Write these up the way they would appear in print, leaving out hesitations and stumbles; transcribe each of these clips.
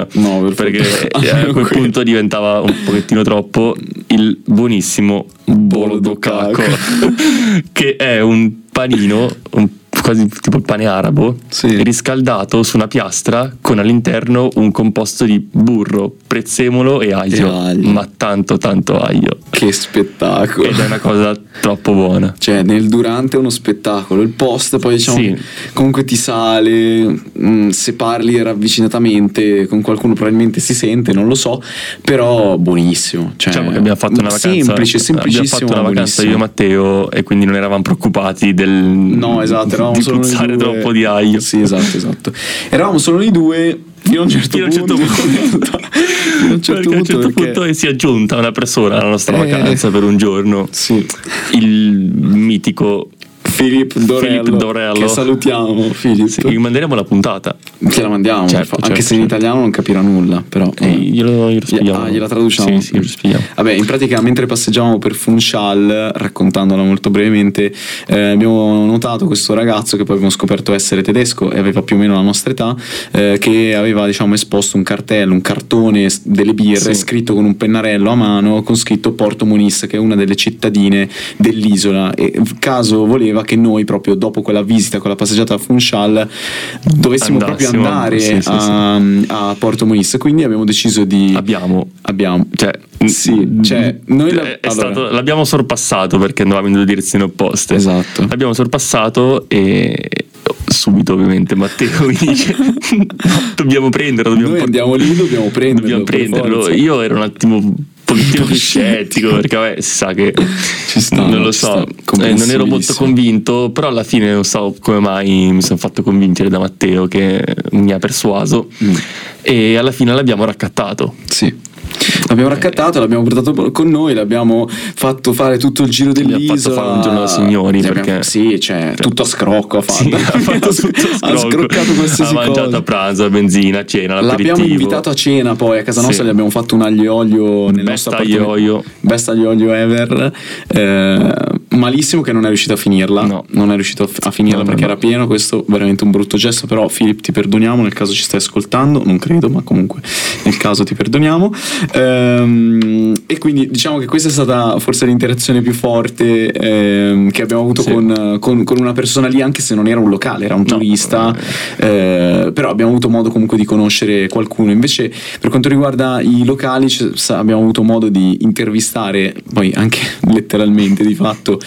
No, perché a quel punto diventava un pochettino troppo. Il buonissimo bolo d'Okako, che è un panino, quasi tipo il pane arabo, sì, riscaldato su una piastra con all'interno un composto di burro, prezzemolo e aglio. Ma tanto aglio. Che spettacolo! Ed è una cosa troppo buona. Cioè, nel durante è uno spettacolo, il post poi diciamo sì, comunque ti sale, se parli ravvicinatamente con qualcuno probabilmente si sente, non lo so, però buonissimo. Cioè, diciamo che abbiamo fatto una vacanza semplicissimo, abbiamo fatto una vacanza io e Matteo, e quindi non eravamo preoccupati no, esatto, eravamo di solo puzzare troppo di aglio. Sì, esatto. Eravamo solo noi due fino a un certo punto si è aggiunta una persona alla nostra vacanza per un giorno. Sì. Il mitico Filippo Dorello, che salutiamo. Filippo, sì, gli manderemo la puntata. Ce la mandiamo, anche se in italiano non capirà nulla, però glielo spieghiamo. Gliela traduciamo. Sì, lo spieghiamo. Vabbè, in pratica mentre passeggiavamo per Funchal, raccontandola molto brevemente, abbiamo notato questo ragazzo che poi abbiamo scoperto essere tedesco e aveva più o meno la nostra età, che aveva diciamo esposto un cartello, un cartone delle birre, scritto con un pennarello a mano con scritto Porto Muniz, che è una delle cittadine dell'isola, e caso voleva che noi proprio dopo quella visita, quella passeggiata a Funchal, dovessimo proprio andare a Porto Muniz, quindi abbiamo deciso di noi l'abbiamo sorpassato perché andavamo in due direzioni opposte. Esatto. L'abbiamo sorpassato e subito ovviamente Matteo mi dice dobbiamo prenderlo, noi andiamo lì, dobbiamo prenderlo. Io ero un attimo pochettino più scettico perché si sa che ci sta, non lo so, non ero molto convinto, però alla fine non so come mai mi sono fatto convincere da Matteo che mi ha persuaso e alla fine l'abbiamo raccattato. Sì. L'abbiamo raccattato, l'abbiamo portato con noi, l'abbiamo fatto fare tutto il giro dell'isola. Fatto fare un giorno da signori perché tutto a scrocco ha fatto. Ha scroccato qualsiasi cosa. Ha mangiato a pranzo, a benzina, a cena, l'aperitivo. L'abbiamo invitato a cena poi a casa nostra, gli abbiamo fatto un aglio olio nel nostro appartamento. Best aglio olio ever. Malissimo che non è riuscito a finirla. No. Non è riuscito a finirla perché era pieno. Questo è veramente un brutto gesto, però Filippo ti perdoniamo nel caso ci stai ascoltando, non credo, ma comunque nel caso ti perdoniamo. E quindi diciamo che questa è stata forse l'interazione più forte che abbiamo avuto con una persona lì, anche se non era un locale, era un turista, però abbiamo avuto modo comunque di conoscere qualcuno. Invece per quanto riguarda i locali abbiamo avuto modo di intervistare poi anche letteralmente di fatto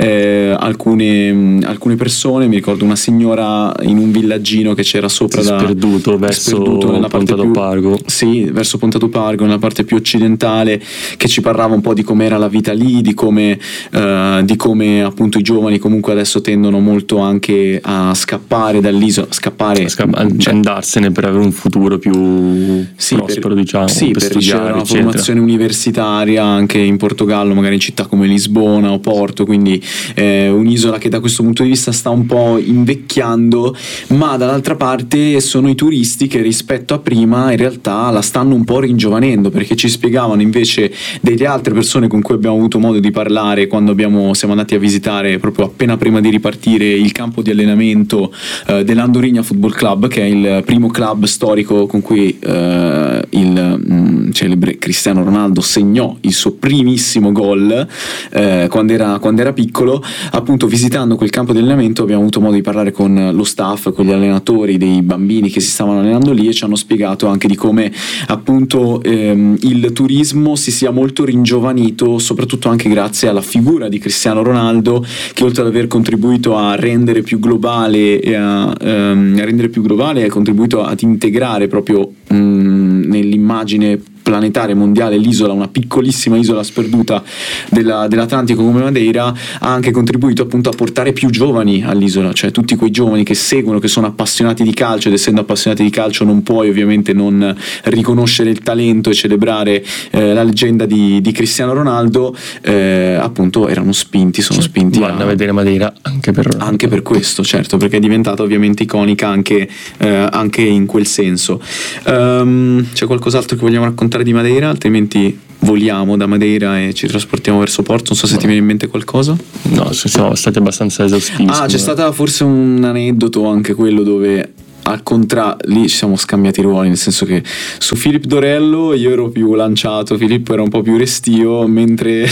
alcune persone. Mi ricordo una signora in un villaggino che c'era sopra sperduto nella parte più Pargo. Sì, verso Ponta Pargo, nella parte più occidentale, che ci parlava un po' di com'era la vita lì, di come appunto i giovani comunque adesso tendono molto anche a scappare dall'isola, andarsene per avere un futuro più prospero, diciamo, per studiare, ricevere una formazione universitaria anche in Portogallo, magari in città come Lisbona o Porto, quindi un'isola che da questo punto di vista sta un po' invecchiando, ma dall'altra parte sono i turisti che rispetto a prima in realtà la stanno un po' ringiovanendo, perché ci spiegavano invece delle altre persone con cui abbiamo avuto modo di parlare quando siamo andati a visitare proprio appena prima di ripartire il campo di allenamento dell'Andorinha Football Club, che è il primo club storico con cui il celebre Cristiano Ronaldo segnò il suo primissimo gol quando era piccolo. Appunto, visitando quel campo di allenamento abbiamo avuto modo di parlare con lo staff, con gli allenatori dei bambini che si stavano allenando lì, e ci hanno spiegato anche di come appunto il turismo si sia molto ringiovanito, soprattutto anche grazie alla figura di Cristiano Ronaldo, che oltre ad aver contribuito a rendere più globale ha contribuito ad integrare proprio nell'immagine planetaria mondiale l'isola, una piccolissima isola sperduta dell'Atlantico come Madeira, ha anche contribuito appunto a portare più giovani all'isola, cioè tutti quei giovani che seguono, che sono appassionati di calcio, ed essendo appassionati di calcio non puoi ovviamente non riconoscere il talento e celebrare la leggenda di Cristiano Ronaldo, appunto sono spinti vanno a vedere Madeira anche per questo, certo, perché è diventata ovviamente iconica anche in quel senso. C'è qualcos'altro che vogliamo raccontare di Madeira? Altrimenti voliamo da Madeira e ci trasportiamo verso Porto. Non so se ti viene in mente qualcosa. No, siamo stati abbastanza esaustivi. C'è stata forse un aneddoto, anche quello dove al contrario, lì ci siamo scambiati i ruoli, nel senso che su Filippo Dorello io ero più lanciato, Filippo era un po' più restio, mentre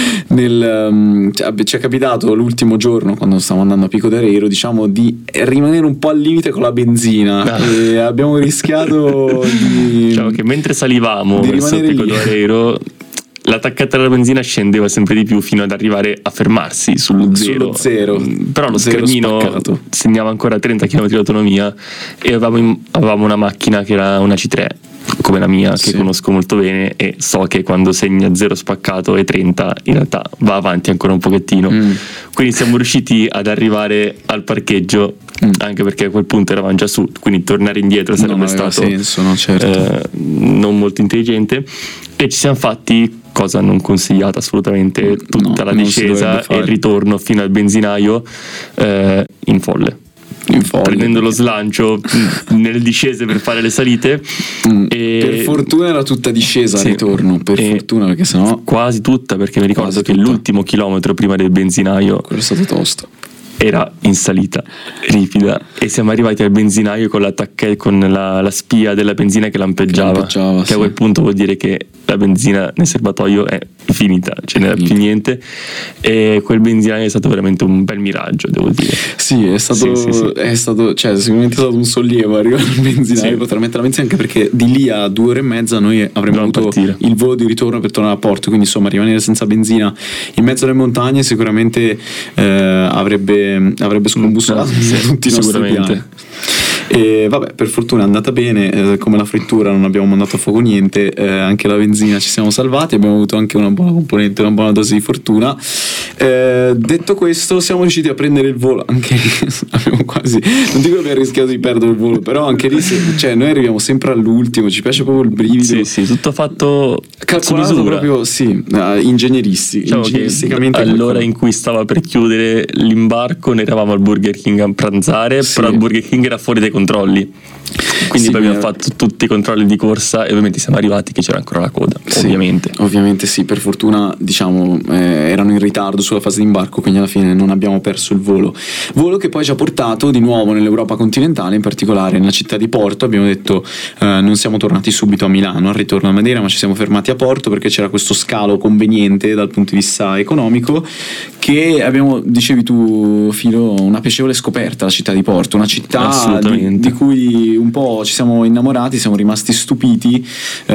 ci è capitato l'ultimo giorno quando stavamo andando a Pico d'Areiro, diciamo, di rimanere un po' al limite con la benzina e abbiamo rischiato di, diciamo che mentre salivamo verso Pico d'Areiro la taccata della benzina scendeva sempre di più fino ad arrivare a fermarsi sullo zero. Però lo schermino spaccato segnava ancora 30 km di autonomia e avevamo una macchina che era una C3 come la mia, che conosco molto bene, e so che quando segna 0 spaccato e 30 in realtà va avanti ancora un pochettino. Quindi siamo riusciti ad arrivare al parcheggio, anche perché a quel punto eravamo già su, quindi tornare indietro sarebbe stato senso, no? Certo. Non molto intelligente, e ci siamo fatti, cosa non consigliata assolutamente, tutta la discesa e il ritorno fino al benzinaio in folle, prendendo lo slancio nelle discese per fare le salite. E per fortuna era tutta discesa al ritorno, per fortuna, perché sennò quasi tutta, perché mi ricordo che l'ultimo chilometro prima del benzinaio, quello è stato tosto, era in salita ripida, e siamo arrivati al benzinaio con con la spia della benzina che lampeggiava, che a quel punto vuol dire che la benzina nel serbatoio è finita, ce n'era più niente, e quel benzinaio è stato veramente un bel miraggio, devo dire. Sì, è stato cioè sicuramente è stato un sollievo arrivare al benzinaio, poter mettere la benzina, anche perché di lì a 2 ore e mezza noi avremmo avuto il volo di ritorno per tornare a Porto, quindi insomma rimanere senza benzina in mezzo alle montagne sicuramente avrebbe scombussolato tutti i nostri piani. E vabbè, per fortuna è andata bene, come la frittura non abbiamo mandato a fuoco niente, anche la benzina ci siamo salvati, abbiamo avuto anche una buona componente, una buona dose di fortuna. Detto questo, siamo riusciti a prendere il volo, anche lì abbiamo quasi, non dico che abbiamo rischiato di perdere il volo, però anche lì cioè noi arriviamo sempre all'ultimo, ci piace proprio il brivido. Sì, tutto fatto calcolato proprio, ingegneristicamente. All'ora in cui stava per chiudere l'imbarco ne eravamo al Burger King a pranzare, però il Burger King era fuori dai controlli, quindi poi abbiamo fatto tutti i controlli di corsa e ovviamente siamo arrivati che c'era ancora la coda, ovviamente sì, per fortuna diciamo erano in ritardo sulla fase di imbarco, quindi alla fine non abbiamo perso il volo che poi ci ha portato di nuovo nell'Europa continentale, in particolare nella città di Porto. Abbiamo detto non siamo tornati subito a Milano al ritorno a Madeira, ma ci siamo fermati a Porto perché c'era questo scalo conveniente dal punto di vista economico, che abbiamo, dicevi tu Filo, una piacevole scoperta, la città di Porto, una città di cui un po' ci siamo innamorati, siamo rimasti stupiti,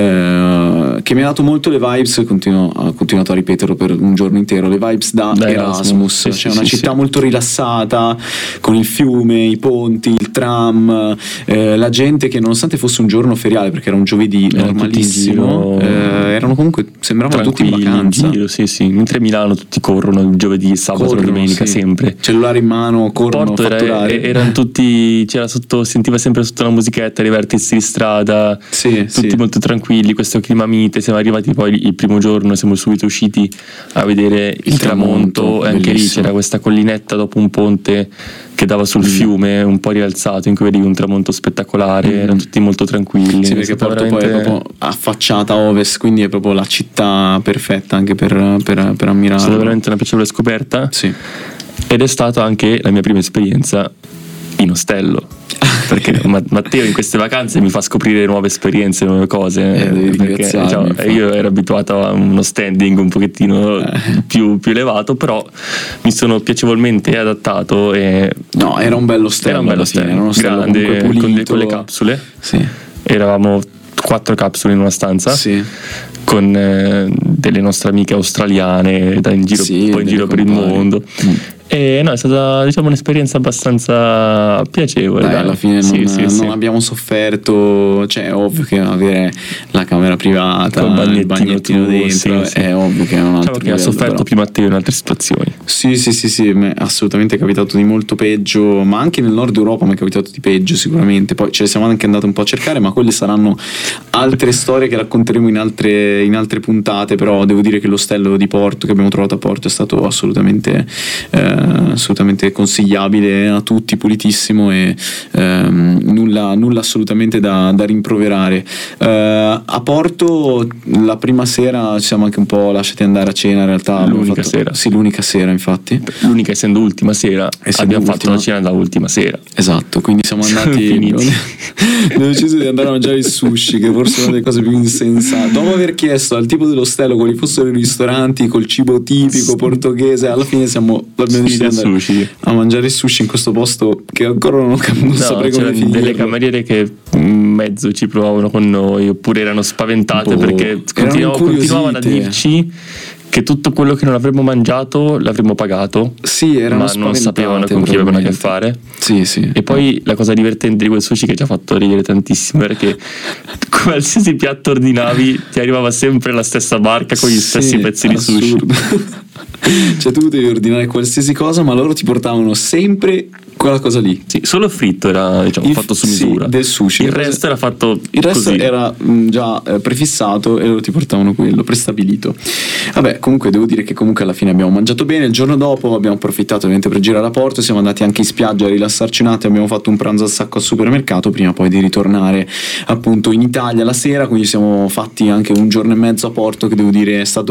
che mi ha dato molto le vibes, ho continuato a ripeterlo per un giorno intero, le vibes da Erasmus, cioè una città molto rilassata, con il fiume, i ponti, il tram, la gente che nonostante fosse un giorno feriale, perché era un giovedì normalissimo, erano comunque, sembravano tutti in vacanza. Mentre Milano tutti corrono il giovedì, il sabato, la domenica, sempre cellulare in mano, corrono a fatturare. Erano tutti, sentiva sempre sotto una musichetta, i vertici di strada, tutti molto tranquilli, questo clima mite. Siamo arrivati poi il primo giorno, siamo subito usciti a vedere il tramonto, e anche lì c'era questa collinetta dopo un ponte che dava sul fiume un po' rialzato, in cui vedi un tramonto spettacolare. Erano tutti molto tranquilli, perché Porto poi è proprio affacciata a ovest, quindi è proprio la città perfetta anche per ammirare. È stata veramente una piacevole scoperta, ed è stata anche la mia prima esperienza in ostello, perché Matteo in queste vacanze mi fa scoprire nuove esperienze, nuove cose, perché io ero abituato a uno standing un pochettino più elevato, però mi sono piacevolmente adattato. Era un bello ostello, era uno grande, pulito, con le capsule. Eravamo 4 capsule in una stanza, con delle nostre amiche australiane in giro per il mondo. E no, è stata, diciamo, un'esperienza abbastanza piacevole. Alla fine non abbiamo sofferto, cioè è ovvio che avere la camera privata, il bagnettino dentro, è ovvio che è un altro livello, ha sofferto più Matteo in altre situazioni. Sì, assolutamente è capitato di molto peggio, ma anche nel nord Europa mi è capitato di peggio sicuramente. Poi ce le siamo anche andate un po' a cercare, ma quelle saranno altre storie che racconteremo in altre puntate, però devo dire che l'ostello di Porto che abbiamo trovato a Porto è stato assolutamente consigliabile a tutti, pulitissimo e nulla assolutamente da rimproverare. A Porto la prima sera ci siamo anche un po' lasciati andare a cena, in realtà l'unica sera. Sì, l'unica sera, infatti. L'unica essendo ultima sera, abbiamo fatto la cena da ultima sera. Esatto, quindi siamo andati abbiamo deciso di andare a mangiare il sushi, che forse è una delle cose più insensate. Dopo aver chiesto al tipo dell'ostello quali fossero i ristoranti col cibo tipico portoghese, alla fine abbiamo deciso di andare a mangiare il sushi in questo posto che ancora non saprei come finire. Delle cameriere che mezzo ci provavano con noi, oppure erano spaventate perché continuavano a dirci che tutto quello che non avremmo mangiato l'avremmo pagato. Sì, erano ma non sapevano con chi avevano a che fare. Sì. E poi la cosa divertente di quel sushi che ci ha fatto ridere tantissimo era che qualsiasi piatto ordinavi ti arrivava sempre la stessa barca con gli stessi pezzi di sushi. Cioè tu potevi ordinare qualsiasi cosa, ma loro ti portavano sempre quella cosa lì. Sì, solo il fritto era fatto su misura del sushi. Il resto era fatto il resto così. Era già prefissato e loro ti portavano quello prestabilito. Vabbè, comunque devo dire che comunque alla fine abbiamo mangiato bene. Il giorno dopo abbiamo approfittato ovviamente per girare a Porto, siamo andati anche in spiaggia a rilassarci un attimo, abbiamo fatto un pranzo al sacco al supermercato prima poi di ritornare appunto in Italia la sera, quindi siamo fatti anche un giorno e mezzo a Porto, che devo dire è stato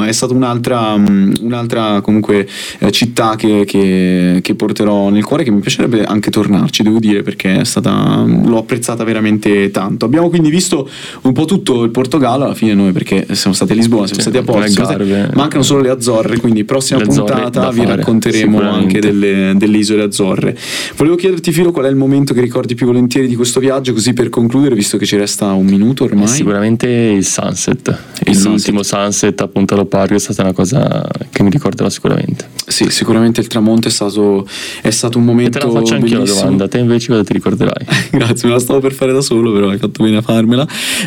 un'altra comunque città che porterò nel cuore, che mi piacerebbe anche tornarci, devo dire, perché l'ho apprezzata veramente tanto. Abbiamo quindi visto un po' tutto il Portogallo alla fine noi, perché siamo stati a Lisbona, siamo stati a Porto, mancano solo le Azzorre, quindi prossima puntata vi racconteremo anche delle isole Azzorre. Volevo chiederti, Filo, qual è il momento che ricordi più volentieri di questo viaggio, così per concludere, visto che ci resta un minuto ormai. Sicuramente il sunset. L'ultimo sunset appunto allo Parco è stata una cosa che mi ricorderò sicuramente. Sì, sicuramente il tramonto è stato un momento. E te la faccio anche io la domanda, te invece cosa ti ricorderai? Grazie, me la stavo per fare da solo, però hai fatto bene a farmela.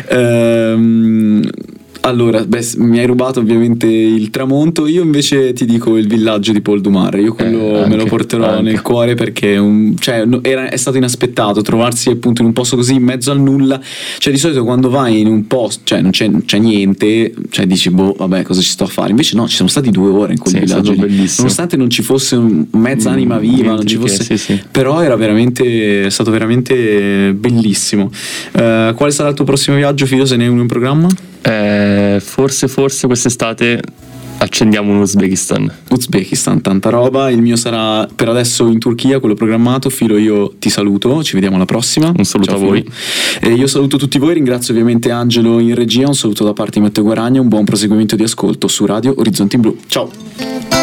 Allora, mi hai rubato ovviamente il tramonto, io invece ti dico il villaggio di Poldumare, io quello me lo porterò nel cuore, perché è stato inaspettato trovarsi appunto in un posto così in mezzo al nulla. Cioè di solito quando vai in un posto, cioè non c'è niente, cioè dici vabbè, cosa ci sto a fare, invece no, ci siamo stati 2 ore in quel villaggio lì, nonostante non ci fosse mezza anima viva, non ci fosse, però è stato veramente bellissimo. Quale sarà il tuo prossimo viaggio, Filo, se ne hai uno in programma? Forse quest'estate accendiamo un Uzbekistan, tanta roba. Il mio sarà per adesso in Turchia, quello programmato. Filo, io ti saluto, ci vediamo alla prossima. Un saluto. Ciao, a voi. Io saluto tutti voi, ringrazio ovviamente Angelo in regia, un saluto da parte di Matteo Guaragna, un buon proseguimento di ascolto su Radio Orizzonti in Blu. Ciao.